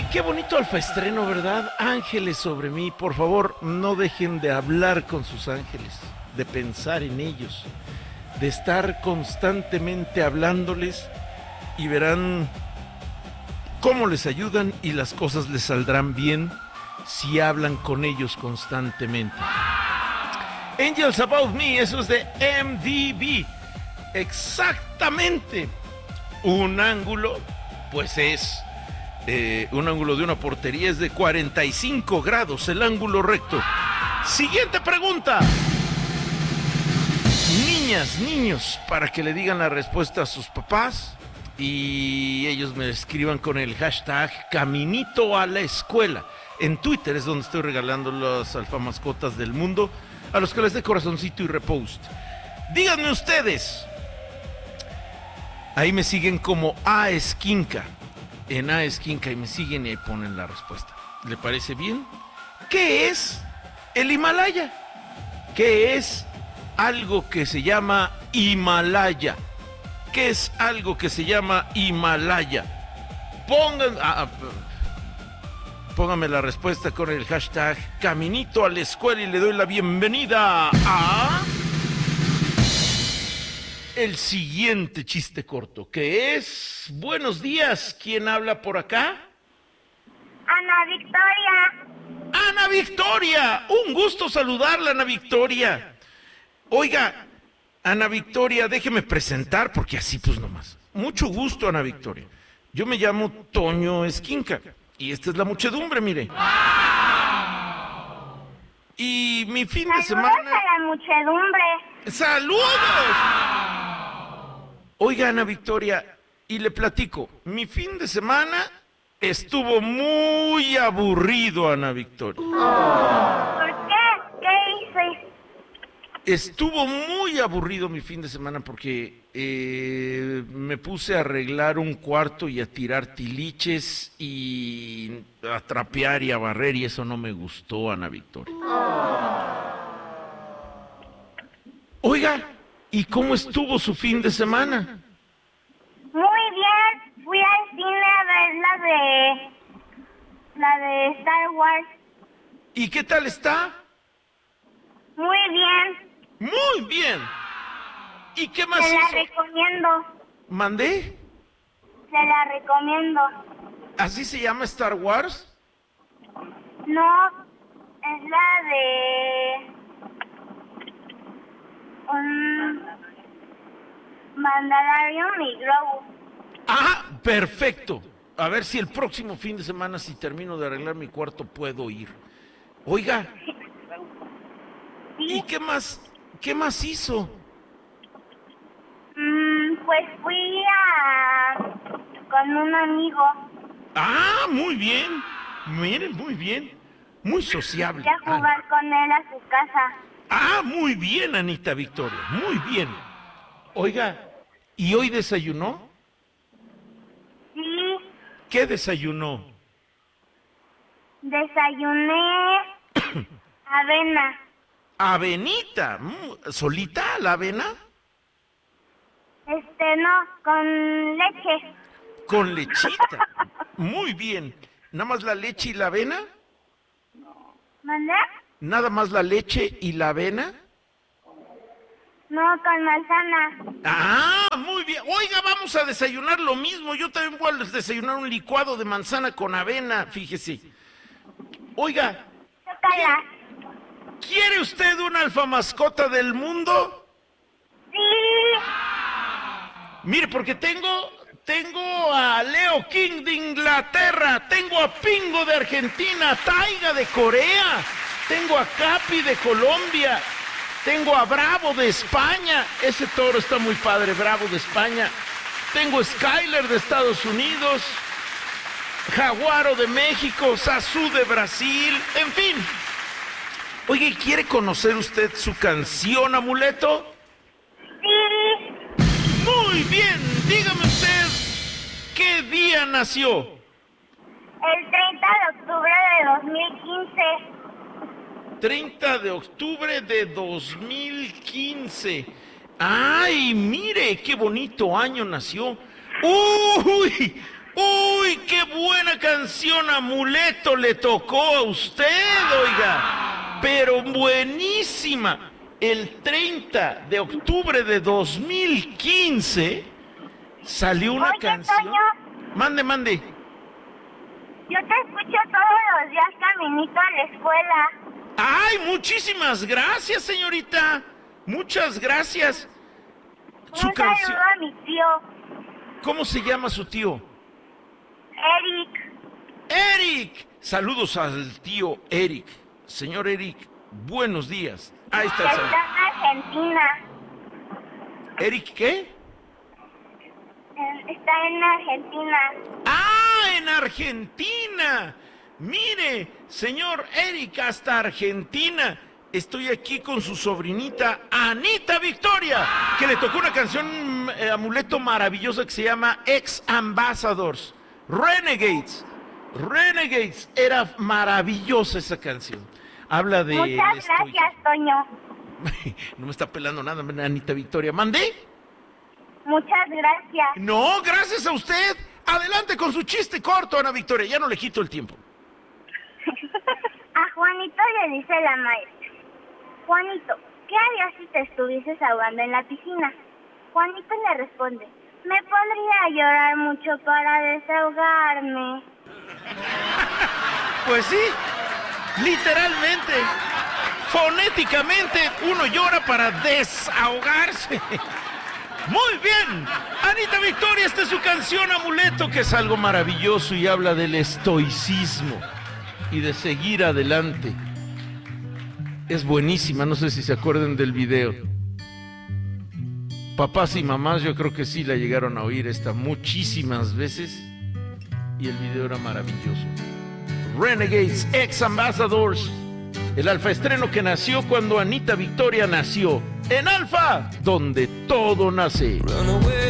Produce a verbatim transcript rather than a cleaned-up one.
Qué bonito alfaestreno, ¿verdad? Ángeles sobre mí. Por favor, no dejen de hablar con sus ángeles, de pensar en ellos, de estar constantemente hablándoles y verán cómo les ayudan y las cosas les saldrán bien si hablan con ellos constantemente. Angels About Me, eso es de M D B. Exactamente. Un ángulo, pues es... Eh, un ángulo de una portería es de cuarenta y cinco grados, el ángulo recto. Siguiente pregunta. Niñas, niños, para que le digan la respuesta a sus papás y ellos me escriban con el hashtag Caminito a la Escuela. En Twitter es donde estoy regalando las alfamascotas del mundo a los que les dé corazoncito y repost. Díganme ustedes. Ahí me siguen como A Esquinca. En A Esquinca y me siguen y ahí ponen la respuesta. ¿Le parece bien? ¿Qué es el Himalaya? ¿Qué es algo que se llama Himalaya? ¿Qué es algo que se llama Himalaya? Pongan, ah, pónganme la respuesta con el hashtag Caminito a la Escuela y le doy la bienvenida a... el siguiente chiste corto, que es... Buenos días, ¿quién habla por acá? Ana Victoria. ¡Ana Victoria! Un gusto saludarla, Ana Victoria. Oiga, Ana Victoria, déjeme presentar, porque así pues nomás. Mucho gusto, Ana Victoria. Yo me llamo Toño Esquinca, y esta es la muchedumbre, mire. Y mi fin de semana... Saludos a la muchedumbre. ¡Saludos! Oiga, Ana Victoria, y le platico, mi fin de semana estuvo muy aburrido, Ana Victoria. ¿Por qué? ¿Qué hice? Estuvo muy aburrido mi fin de semana porque eh, me puse a arreglar un cuarto y a tirar tiliches y a trapear y a barrer y eso no me gustó, Ana Victoria. Oiga, ¿y cómo estuvo su fin de semana? Muy bien. Fui al cine a ver la de... la de Star Wars. ¿Y qué tal está? Muy bien. Muy bien. ¿Y qué más Se la hizo? recomiendo. ¿Mandé? Se la recomiendo. ¿Así se llama Star Wars? No, es la de... Um, Mandalorian y Grogu. Ah, perfecto. A ver si el próximo fin de semana, si termino de arreglar mi cuarto, puedo ir. Oiga, ¿y ¿Sí? qué más, qué más hizo? Mm, pues fui a... con un amigo. Ah, muy bien. Miren, muy bien. Muy sociable. Fui a jugar con él a su casa. Ah, muy bien, Anita Victoria. Muy bien. Oiga, ¿y hoy desayunó? Sí, ¿Qué desayunó? desayuné avena. Avenita. Mm, ¿solita la avena? Este, no, con leche. Con lechita. Muy bien. ¿Nada más la leche y la avena? ¿Mandé? ¿Nada más la leche y la avena? No, con manzana. Ah, muy bien. Oiga, vamos a desayunar lo mismo. Yo también voy a desayunar un licuado de manzana con avena, fíjese. Oiga, Chócala. ¿quiere usted una alfamascota del mundo? Sí. Mire, porque tengo, tengo a Leo King de Inglaterra, tengo a Pingo de Argentina, Taiga de Corea, tengo a Capi de Colombia, tengo a Bravo de España, ese toro está muy padre, Bravo de España, tengo a Skyler de Estados Unidos, Jaguaro de México, Sazú de Brasil, en fin. Oye, ¿quiere conocer usted su canción, Amuleto? Sí. Muy bien, dígame usted, ¿qué día nació? El treinta de octubre de dos mil quince. treinta de octubre de dos mil quince. ¡Ay, mire, qué bonito año nació! ¡Uy! Uy, qué buena canción, Amuleto, le tocó a usted, oiga. Pero buenísima. El treinta de octubre de dos mil quince salió una Oye, canción. Toño. Mande, mande. Yo te escucho todos los días caminito a la escuela. Ay, muchísimas gracias, señorita. Muchas gracias. Su Un canción. saludo a mi tío, ¿Cómo se llama su tío? Eric. Eric. Saludos al tío Eric. Señor Eric, buenos días. Ahí está el Que saludo. está en Argentina. ¿Eric qué? Eh, Está en Argentina. ¡Ah, en Argentina! Mire, señor Eric, hasta Argentina. Estoy aquí con su sobrinita Anita Victoria, que le tocó una canción, eh, Amuleto, maravillosa que se llama Ex Ambassadors, Renegades. Renegades, era maravillosa esa canción. Habla de... Muchas el estoicismo. gracias, Toño. No me está pelando nada, Anita Victoria. ¿Mandé? Muchas gracias. No, gracias a usted. Adelante con su chiste corto, Ana Victoria. Ya no le quito el tiempo. A Juanito le dice la maestra: Juanito, ¿qué harías si te estuvieses ahogando en la piscina? Juanito le responde: me pondría a llorar mucho para desahogarme. Pues sí, literalmente, fonéticamente, uno llora para desahogarse. Muy bien, Anita Victoria, esta es su canción Amuleto, que es algo maravilloso y habla del estoicismo y de seguir adelante. Es buenísima, no sé si se acuerdan del video. Papás y mamás yo creo que sí la llegaron a oír esta muchísimas veces y el video era maravilloso. Renegades, Ex Ambassadors, el Alfa estreno que nació cuando Anita Victoria nació. En Alfa, donde todo nace.